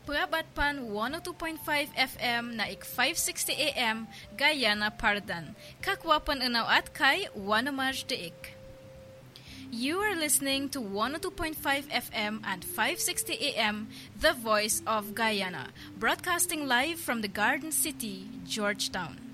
Pagabatpan 102.5 FM na ik 560 AM Guyana Pardan. Kakwapan unaw at kay Wanamaj Deik. You are listening to 102.5 FM and 560 AM, The Voice of Guyana, broadcasting live from the Garden City, Georgetown.